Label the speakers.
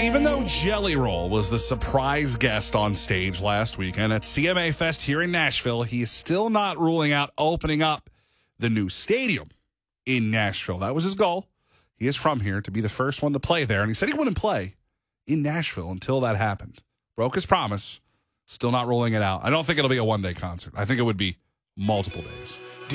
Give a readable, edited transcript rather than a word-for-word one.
Speaker 1: even though Jelly Roll was the surprise guest on stage last weekend at CMA Fest here in Nashville, he is still not ruling out opening up the new stadium in Nashville. That was his goal. He is from here to be the first one to play there, and he said he wouldn't play in Nashville until that happened. Broke his promise. Still not ruling it out. I don't think it'll be a one-day concert. I think it would be multiple days.